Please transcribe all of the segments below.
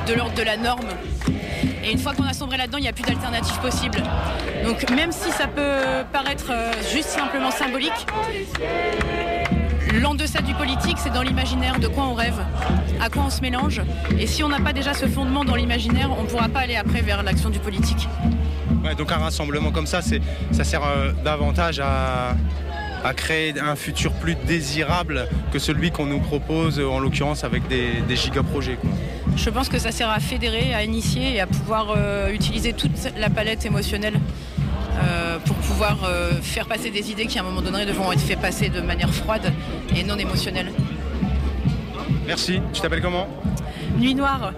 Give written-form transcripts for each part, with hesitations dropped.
de l'ordre de la norme. Et une fois qu'on a sombré là-dedans, il n'y a plus d'alternative possible. Donc même si ça peut paraître juste simplement symbolique, l'en-deçà du politique, c'est dans l'imaginaire de quoi on rêve, à quoi on se mélange. Et si on n'a pas déjà ce fondement dans l'imaginaire, on ne pourra pas aller après vers l'action du politique. Ouais, donc un rassemblement comme ça, ça sert davantage à créer un futur plus désirable que celui qu'on nous propose, en l'occurrence avec des giga-projets, quoi. Je pense que ça sert à fédérer, à initier et à pouvoir utiliser toute la palette émotionnelle pour pouvoir faire passer des idées qui à un moment donné devront être fait passer de manière froide et non émotionnelle. Merci, tu t'appelles comment ? Nuit Noire.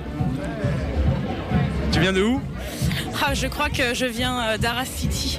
Tu viens de où ? Je crois que je viens d'Arras City.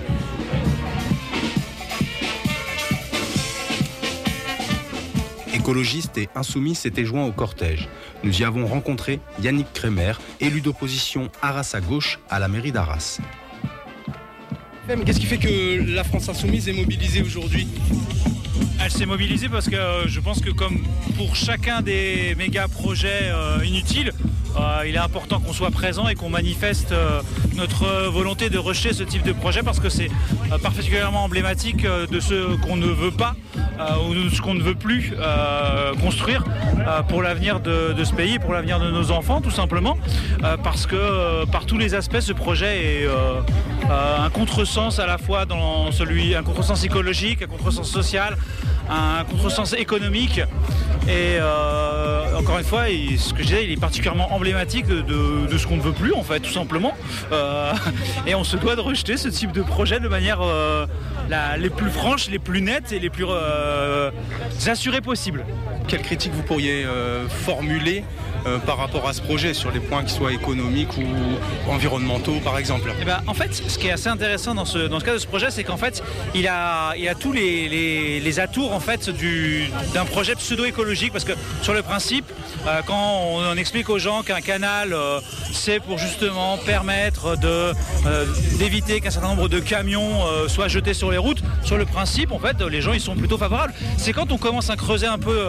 Écologistes et insoumis s'étaient joints au cortège. Nous y avons rencontré Yannick Kremer, élu d'opposition Arras à gauche à la mairie d'Arras. Qu'est-ce qui fait que la France insoumise est mobilisée aujourd'hui ? Elle s'est mobilisée parce que je pense que comme pour chacun des méga projets inutiles, il est important qu'on soit présent et qu'on manifeste notre volonté de rejeter ce type de projet parce que c'est particulièrement emblématique de ce qu'on ne veut pas ou de ce qu'on ne veut plus construire pour l'avenir de ce pays, pour l'avenir de nos enfants tout simplement, parce que par tous les aspects ce projet est un contresens à la fois un contresens écologique, un contresens social, un contresens économique et encore une fois, ce que je disais, il est particulièrement emblématique de ce qu'on ne veut plus en fait tout simplement et on se doit de rejeter ce type de projet de manière les plus franches, les plus nettes et les plus assurées possible. Quelle critique vous pourriez formuler par rapport à ce projet sur les points qui soient économiques ou environnementaux par exemple? En fait, ce qui est assez intéressant dans ce cas de ce projet, c'est qu'en fait, il a tous les atours en fait d'un projet pseudo-écologique parce que sur le principe, quand on explique aux gens qu'un canal c'est pour justement permettre d'éviter qu'un certain nombre de camions soient jetés sur les routes, sur le principe en fait les gens ils sont plutôt favorables. C'est quand on commence à creuser un peu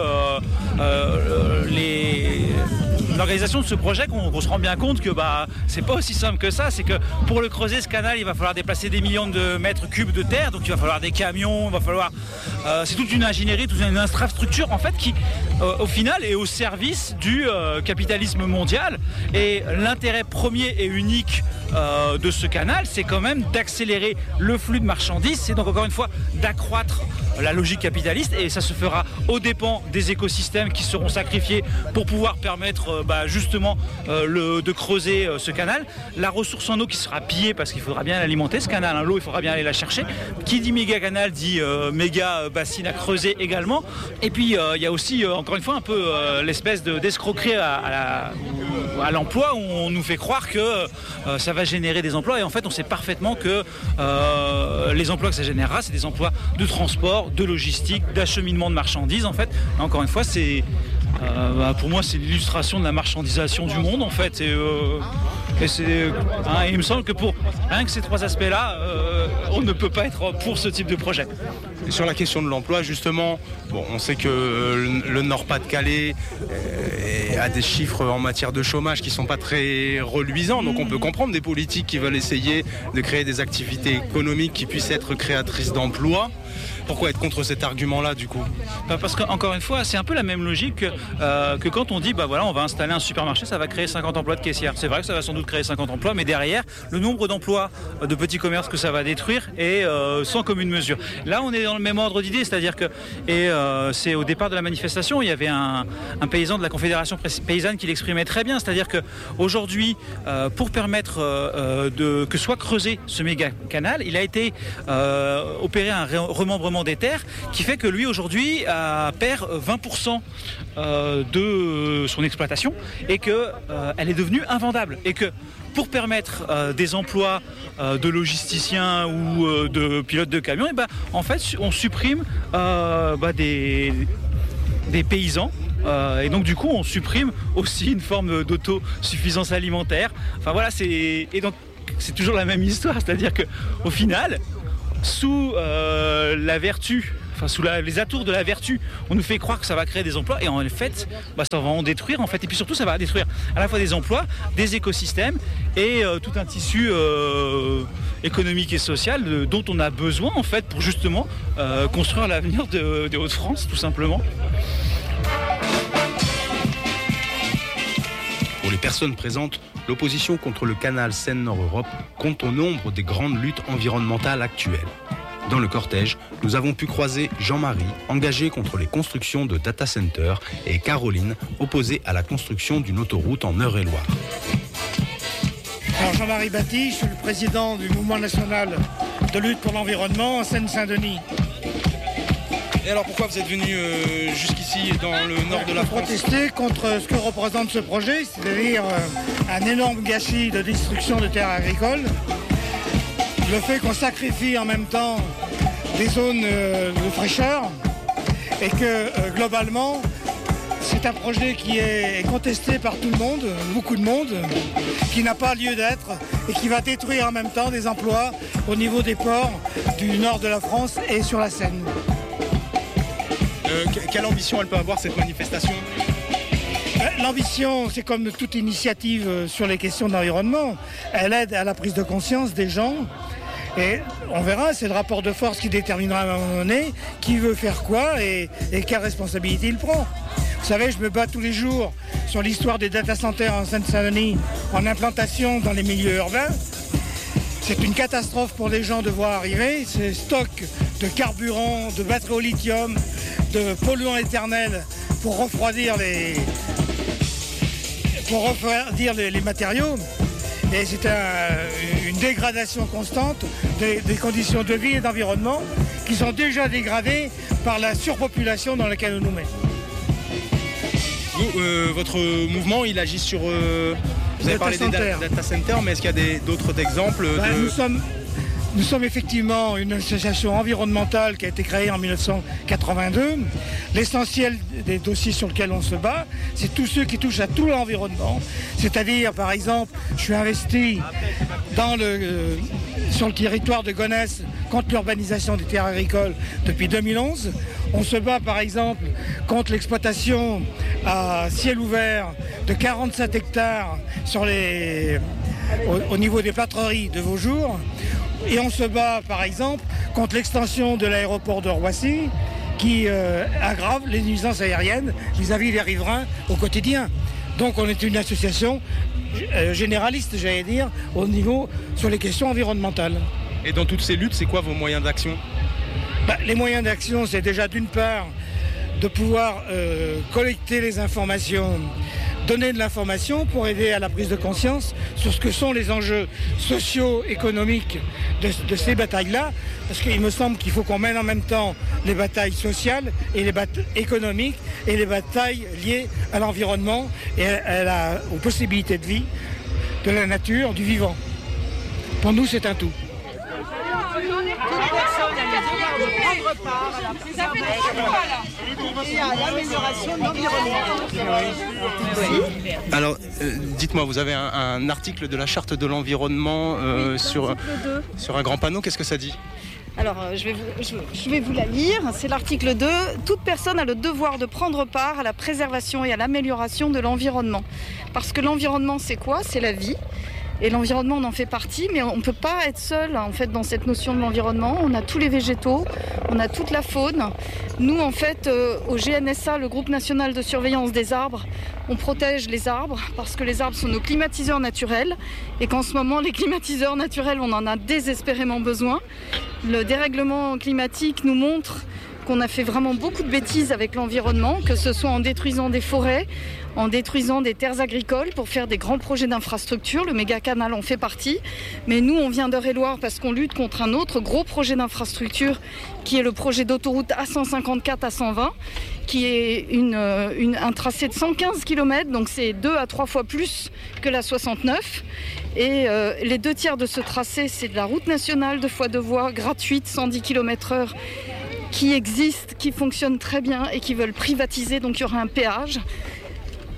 l'organisation de ce projet qu'on se rend bien compte que c'est pas aussi simple que ça. C'est que pour le creuser ce canal, il va falloir déplacer des millions de mètres cubes de terre, donc il va falloir des camions, il va falloir c'est toute une ingénierie, toute une infrastructure en fait qui au final est au service du capitalisme mondial. Et l'intérêt premier et unique de ce canal, c'est quand même d'accélérer le flux de marchandises, c'est donc encore une fois d'accroître la logique capitaliste et ça se fera aux dépens des écosystèmes qui seront sacrifiés pour pouvoir permettre justement de creuser ce canal. La ressource en eau qui sera pillée parce qu'il faudra bien l'alimenter ce canal, l'eau il faudra bien aller la chercher. Qui dit méga canal dit méga bassine à creuser également. Et puis il y a aussi encore une fois un peu l'espèce d'escroquerie à l'emploi où on nous fait croire que ça va générer des emplois et en fait on sait parfaitement que les emplois que ça générera c'est des emplois de transport, de logistique, d'acheminement de marchandises en fait. Là, encore une fois c'est pour moi c'est l'illustration de la marchandisation du monde en fait et il me semble que pour rien que ces trois aspects là on ne peut pas être pour ce type de projet. Et sur la question de l'emploi justement, on sait que le Nord-Pas-de-Calais a des chiffres en matière de chômage qui sont pas très reluisants, donc on peut comprendre des politiques qui veulent essayer de créer des activités économiques qui puissent être créatrices d'emplois. Pourquoi être contre cet argument-là du coup ? Parce qu'encore une fois, c'est un peu la même logique que quand on dit on va installer un supermarché, ça va créer 50 emplois de caissière. C'est vrai que ça va sans doute créer 50 emplois, mais derrière, le nombre d'emplois de petits commerces que ça va détruire est sans commune mesure. Là, on est dans le même ordre d'idée, c'est-à-dire que c'est au départ de la manifestation, il y avait un paysan de la Confédération paysanne qui l'exprimait très bien, c'est-à-dire que aujourd'hui, pour permettre que soit creusé ce méga canal, il a été opéré un remembrement des terres qui fait que lui aujourd'hui perd 20% de son exploitation et que elle est devenue invendable et que pour permettre des emplois de logisticiens ou de pilotes de camions, en fait on supprime des paysans. Et donc du coup on supprime aussi une forme d'autosuffisance alimentaire. Enfin voilà, et donc c'est toujours la même histoire, c'est-à-dire que au final, sous la vertu sous les atours de la vertu, on nous fait croire que ça va créer des emplois et en fait, ça va en détruire en fait. Et puis surtout, ça va détruire à la fois des emplois, des écosystèmes et tout un tissu économique et social dont on a besoin en fait pour justement construire l'avenir des Hauts-de-France, tout simplement. Pour les personnes présentes, l'opposition contre le canal Seine-Nord-Europe compte au nombre des grandes luttes environnementales actuelles. Dans le cortège, nous avons pu croiser Jean-Marie, engagé contre les constructions de data centers, et Caroline, opposée à la construction d'une autoroute en Eure-et-Loire. Alors Jean-Marie Batty, je suis le président du mouvement national de lutte pour l'environnement en Seine-Saint-Denis. Et alors pourquoi vous êtes venu jusqu'ici dans le nord de la France ? Protester contre ce que représente ce projet, c'est-à-dire un énorme gâchis de destruction de terres agricoles. Le fait qu'on sacrifie en même temps des zones de fraîcheur et que globalement c'est un projet qui est contesté par tout le monde, beaucoup de monde, qui n'a pas lieu d'être et qui va détruire en même temps des emplois au niveau des ports du nord de la France et sur la Seine. Quelle ambition elle peut avoir cette manifestation ? L'ambition, c'est comme toute initiative sur les questions d'environnement. Elle aide à la prise de conscience des gens. Et on verra, c'est le rapport de force qui déterminera à un moment donné qui veut faire quoi et quelle responsabilité il prend. Vous savez, je me bats tous les jours sur l'histoire des data centers en Seine-Saint-Denis en implantation dans les milieux urbains. C'est une catastrophe pour les gens de voir arriver ces stocks de carburant, de batteries au lithium, de polluants éternels pour refroidir les matériaux. Et c'est une dégradation constante des conditions de vie et d'environnement qui sont déjà dégradées par la surpopulation dans laquelle on nous met. Votre mouvement, il agit sur... vous avez parlé des data centers, mais est-ce qu'il y a d'autres exemples Nous sommes effectivement une association environnementale qui a été créée en 1982. L'essentiel des dossiers sur lesquels on se bat, c'est tous ceux qui touchent à tout l'environnement. C'est-à-dire, par exemple, je suis investi sur le territoire de Gonesse contre l'urbanisation des terres agricoles depuis 2011. On se bat, par exemple, contre l'exploitation à ciel ouvert de 47 hectares au niveau des plâtreries de Vaujours. Et on se bat, par exemple, contre l'extension de l'aéroport de Roissy qui aggrave les nuisances aériennes vis-à-vis des riverains au quotidien. Donc on est une association généraliste, j'allais dire, sur les questions environnementales. Et dans toutes ces luttes, c'est quoi vos moyens d'action ? Les moyens d'action, c'est déjà d'une part de pouvoir collecter les informations, donner de l'information pour aider à la prise de conscience sur ce que sont les enjeux socio-économiques de ces batailles-là, parce qu'il me semble qu'il faut qu'on mène en même temps les batailles sociales et les batailles économiques et les batailles liées à l'environnement et aux possibilités de vie de la nature, du vivant. Pour nous, c'est un tout. Prendre part à la préservation et à l'amélioration de l'environnement. Alors, dites-moi, vous avez un article de la Charte de l'environnement sur un grand panneau, qu'est-ce que ça dit ? Alors, je vais vous la lire. C'est l'article 2. Toute personne a le devoir de prendre part à la préservation et à l'amélioration de l'environnement. Parce que l'environnement, c'est quoi ? C'est la vie. Et l'environnement, on en fait partie, mais on ne peut pas être seul en fait, dans cette notion de l'environnement. On a tous les végétaux, on a toute la faune. Nous, en fait, au GNSA, le groupe national de surveillance des arbres, on protège les arbres parce que les arbres sont nos climatiseurs naturels et qu'en ce moment, les climatiseurs naturels, on en a désespérément besoin. Le dérèglement climatique nous montre qu'on a fait vraiment beaucoup de bêtises avec l'environnement, que ce soit en détruisant des forêts, en détruisant des terres agricoles pour faire des grands projets d'infrastructure. Le méga-canal en fait partie. Mais nous, on vient d'Eure-et-Loire parce qu'on lutte contre un autre gros projet d'infrastructure qui est le projet d'autoroute A154 à 120, qui est un tracé de 115 km, donc c'est 2 à 3 fois plus que la 69. Et les 2 tiers de ce tracé, c'est de la route nationale 2 fois 2 voies, gratuite, 110 km/h, qui existe, qui fonctionne très bien et qui veulent privatiser, donc il y aura un péage.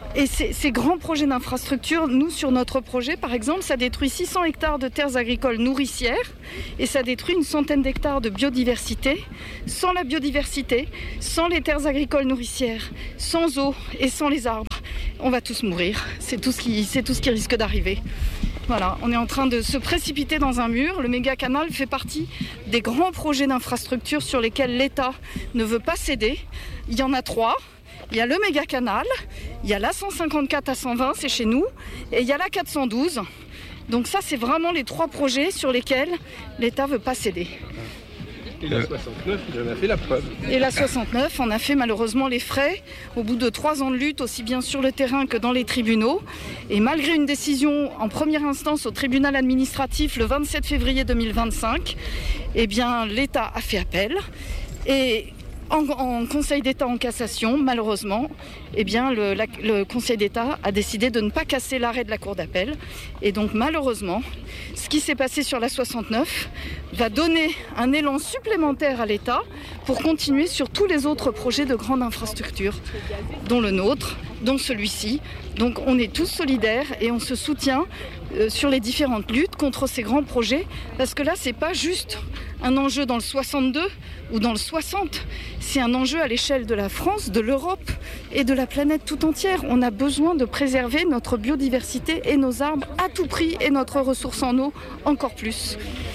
Et ces grands projets d'infrastructure, nous sur notre projet par exemple, ça détruit 600 hectares de terres agricoles nourricières et ça détruit une centaine d'hectares de biodiversité. Sans la biodiversité, sans les terres agricoles nourricières, sans eau et sans les arbres, on va tous mourir. C'est tout ce qui risque d'arriver. Voilà, on est en train de se précipiter dans un mur. Le méga-canal fait partie des grands projets d'infrastructure sur lesquels l'État ne veut pas céder. Il y en a 3. Il y a le méga-canal, il y a la 154 à 120, c'est chez nous, et il y a la 412. Donc ça, c'est vraiment les 3 projets sur lesquels l'État ne veut pas céder. Et la 69, il en a fait la preuve. Et la 69, on a fait malheureusement les frais au bout de 3 ans de lutte, aussi bien sur le terrain que dans les tribunaux. Et malgré une décision en première instance au tribunal administratif le 27 février 2025, eh bien, l'État a fait appel. Et en Conseil d'État en cassation, malheureusement, eh bien, le Conseil d'État a décidé de ne pas casser l'arrêt de la Cour d'appel. Et donc malheureusement, ce qui s'est passé sur la 69 va donner un élan supplémentaire à l'État pour continuer sur tous les autres projets de grande infrastructure, dont le nôtre, dont celui-ci. Donc on est tous solidaires et on se soutient sur les différentes luttes contre ces grands projets, parce que là, c'est pas juste un enjeu dans le 62 ou dans le 60, c'est un enjeu à l'échelle de la France, de l'Europe et de la planète tout entière. On a besoin de préserver notre biodiversité et nos arbres à tout prix et notre ressource en eau encore plus.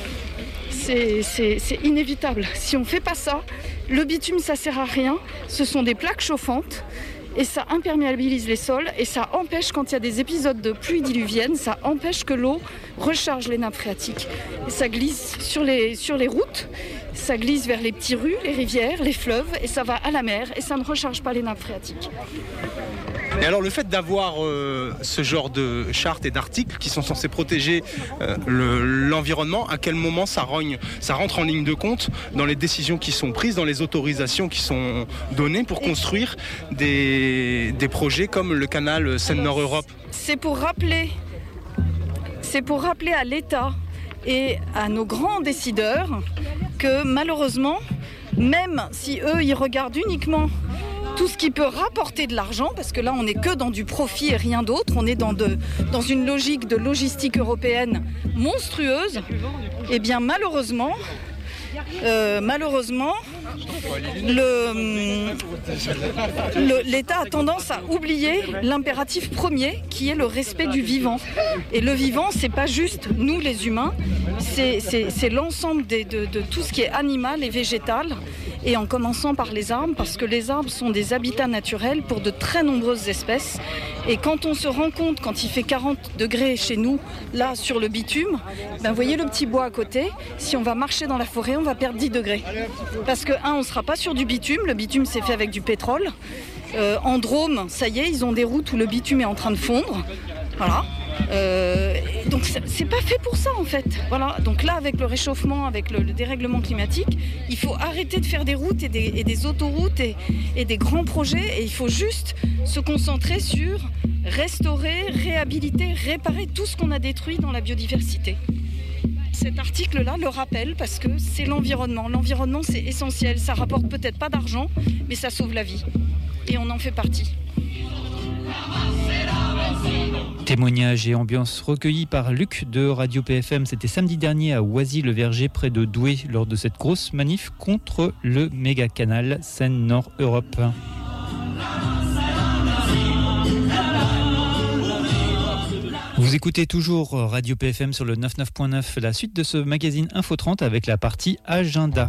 C'est inévitable. Si on ne fait pas ça, le bitume, ça ne sert à rien. Ce sont des plaques chauffantes et ça imperméabilise les sols et ça empêche, quand il y a des épisodes de pluie diluvienne, ça empêche que l'eau recharge les nappes phréatiques. Et ça glisse sur les routes, ça glisse vers les petits rues, les rivières, les fleuves et ça va à la mer et ça ne recharge pas les nappes phréatiques. Et alors le fait d'avoir ce genre de chartes et d'articles qui sont censés protéger l'environnement, à quel moment ça rentre en ligne de compte dans les décisions qui sont prises, dans les autorisations qui sont données pour construire des projets comme le canal Seine-Nord-Europe? C'est pour rappeler à l'État et à nos grands décideurs que malheureusement, même si eux ils regardent uniquement tout ce qui peut rapporter de l'argent, parce que là on n'est que dans du profit et rien d'autre, on est dans une logique de logistique européenne monstrueuse, et bien malheureusement, l'État a tendance à oublier l'impératif premier qui est le respect du vivant. Et le vivant, c'est pas juste nous les humains, c'est l'ensemble de tout ce qui est animal et végétal, et en commençant par les arbres, parce que les arbres sont des habitats naturels pour de très nombreuses espèces. Et quand on se rend compte, quand il fait 40 degrés chez nous, là sur le bitume, ben vous voyez le petit bois à côté, si on va marcher dans la forêt, on va perdre 10 degrés. Parce que, on ne sera pas sur du bitume, le bitume c'est fait avec du pétrole. En Drôme, ça y est, ils ont des routes où le bitume est en train de fondre. Voilà. Donc c'est pas fait pour ça en fait. Voilà. Donc là, avec le réchauffement, avec le dérèglement climatique, il faut arrêter de faire des routes et des autoroutes et des grands projets, et il faut juste se concentrer sur restaurer, réhabiliter, réparer tout ce qu'on a détruit dans la biodiversité. Cet article-là le rappelle parce que c'est l'environnement. L'environnement, c'est essentiel. Ça rapporte peut-être pas d'argent, mais ça sauve la vie. Et on en fait partie. Témoignages et ambiance recueillis par Luc de Radio PFM. C'était samedi dernier à Oisy-le-Verger, près de Douai, lors de cette grosse manif contre le méga-canal Seine-Nord-Europe. Vous écoutez toujours Radio PFM sur le 99.9, la suite de ce magazine Info 30 avec la partie Agenda.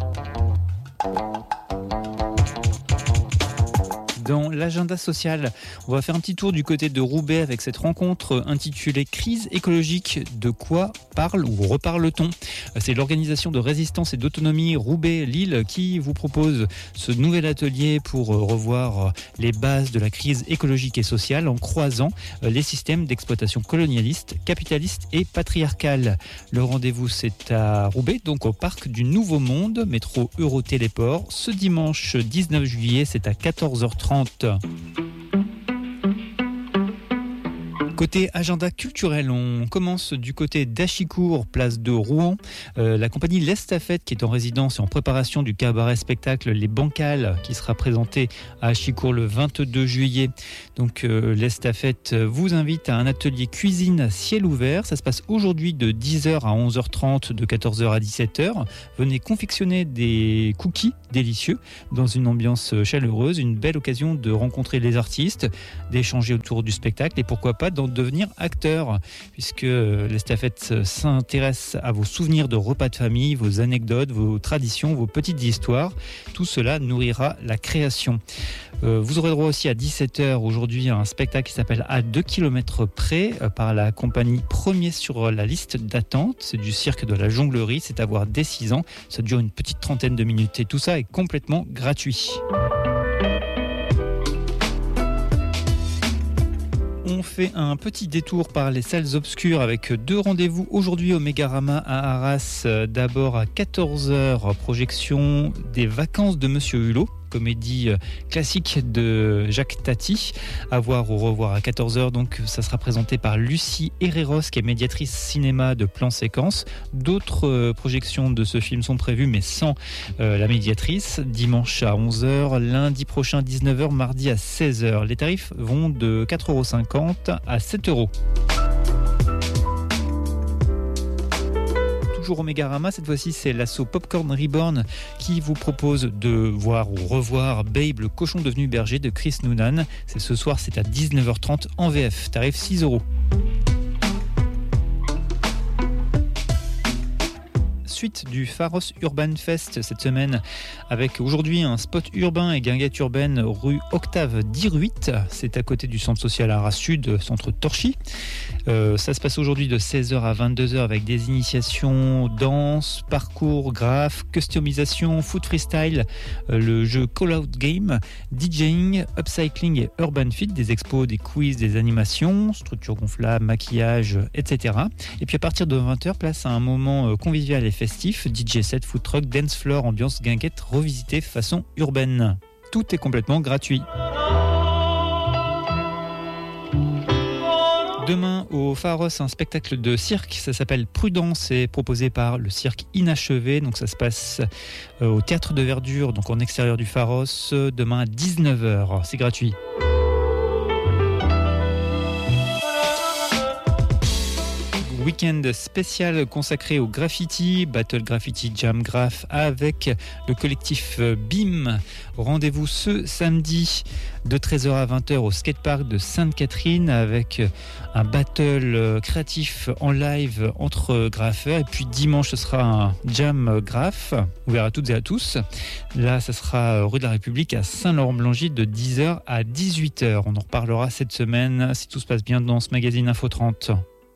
Dans l'agenda social, on va faire un petit tour du côté de Roubaix avec cette rencontre intitulée « Crise écologique, de quoi parle ou reparle-t-on ?» C'est l'organisation de résistance et d'autonomie Roubaix-Lille qui vous propose ce nouvel atelier pour revoir les bases de la crise écologique et sociale en croisant les systèmes d'exploitation colonialiste, capitaliste et patriarcale. Le rendez-vous, c'est à Roubaix, donc au parc du Nouveau Monde, métro Eurotéléport. Ce dimanche 19 juillet, c'est à 14h30. Côté agenda culturel, on commence du côté d'Achicourt, place de Rouen. La compagnie L'Estafette, qui est en résidence et en préparation du cabaret spectacle Les Bancales, qui sera présenté à Achicourt le 22 juillet. Donc L'Estafette vous invite à un atelier cuisine à ciel ouvert. Ça se passe aujourd'hui de 10h à 11h30, de 14h à 17h. Venez confectionner des cookies délicieux dans une ambiance chaleureuse. Une belle occasion de rencontrer les artistes, d'échanger autour du spectacle et pourquoi pas d'en devenir acteur, puisque l'Estafette s'intéresse à vos souvenirs de repas de famille, vos anecdotes, vos traditions, vos petites histoires. Tout cela nourrira la création. Vous aurez droit aussi à 17h aujourd'hui à un spectacle qui s'appelle À 2 km près par la compagnie Premier sur la liste d'attente. C'est du cirque de la jonglerie, c'est à voir dès 6 ans. Ça dure une petite trentaine de minutes et tout ça est complètement gratuit. On fait un petit détour par les salles obscures avec 2 rendez-vous aujourd'hui au Mégarama à Arras. D'abord à 14h, projection des Vacances de Monsieur Hulot, comédie classique de Jacques Tati, à voir au revoir à 14h. Donc ça sera présenté par Lucie Herreros, qui est médiatrice cinéma de Plan Séquence. D'autres projections de ce film sont prévues, mais sans la médiatrice. Dimanche à 11h, lundi prochain 19h, mardi à 16h. Les tarifs vont de 4,50 € à 7 €. Toujours au Mégarama, cette fois-ci c'est l'asso Popcorn Reborn qui vous propose de voir ou revoir Babe, le cochon devenu berger de Chris Noonan. C'est ce soir, c'est à 19h30 en VF, tarif 6 €. Suite du Pharos Urban Fest cette semaine avec aujourd'hui un spot urbain et guinguette urbaine rue Octave Diruit. C'est à côté du centre social Arras Sud, centre Torchy. Ça se passe aujourd'hui de 16h à 22h avec des initiations danse, parcours, graphes, customisation, foot freestyle, le jeu Call Out Game, DJing, upcycling et urban fit, des expos, des quiz, des animations, structure gonflable, maquillage, etc. Et puis à partir de 20h, place à un moment convivial et festif, DJ set, food truck, dance floor, ambiance guinguette revisitée façon urbaine. Tout est complètement gratuit. Demain au Pharos, un spectacle de cirque, ça s'appelle Prudence, c'est proposé par le cirque Inachevé. Donc ça se passe au Théâtre de Verdure, donc en extérieur du Pharos, demain à 19h. C'est gratuit. Week-end spécial consacré au graffiti, Battle Graffiti Jam Graph avec le collectif BIM. Rendez-vous ce samedi de 13h à 20h au skatepark de Sainte-Catherine avec un battle créatif en live entre graffeurs. Et puis dimanche, ce sera un Jam Graph ouvert à toutes et à tous. Là, ça sera rue de la République à Saint-Laurent-Blangy de 10h à 18h. On en reparlera cette semaine si tout se passe bien dans ce magazine Info 30.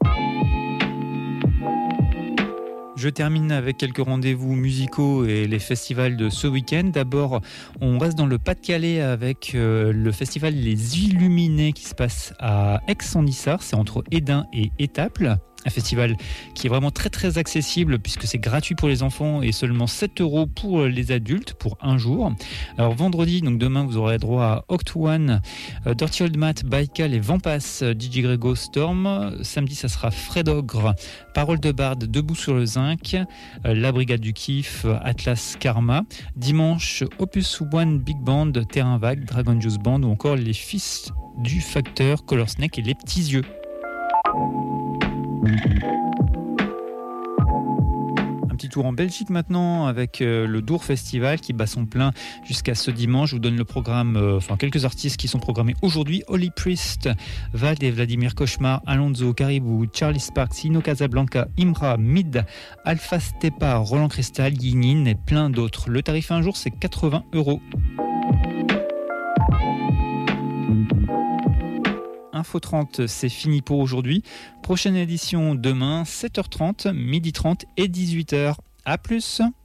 Je termine avec quelques rendez-vous musicaux et les festivals de ce week-end. D'abord, on reste dans le Pas-de-Calais avec le festival Les Illuminés qui se passe à Aix-en-Issard. C'est entre Édin et Étaples. Un festival qui est vraiment très très accessible puisque c'est gratuit pour les enfants et seulement 7 € pour les adultes pour un jour. Alors vendredi, donc demain, vous aurez droit à Octoine, Dirty Old Matt, Baikal et Vampas, DJ Grego Storm. Samedi, ça sera Fred Ogre, Parole de Barde, Debout sur le Zinc, La Brigade du Kiff, Atlas Karma. Dimanche, Opus One Big Band, Terrain Vague, Dragon Juice Band ou encore les Fils du Facteur, Color Snake et Les Petits Yeux. Un petit tour en Belgique maintenant avec le Dour Festival qui bat son plein jusqu'à ce dimanche. Je vous donne le programme, quelques artistes qui sont programmés aujourd'hui. Holy Priest, Vald et Vladimir Cauchemar, Alonso, Caribou, Charlie Sparks, Sino Casablanca, Imra, Mid, Alpha Stepa, Roland Cristal, Yinin et plein d'autres. Le tarif un jour, c'est 80 €. Info 30, c'est fini pour aujourd'hui. Prochaine édition demain, 7h30, 12h30 et 18h. À plus!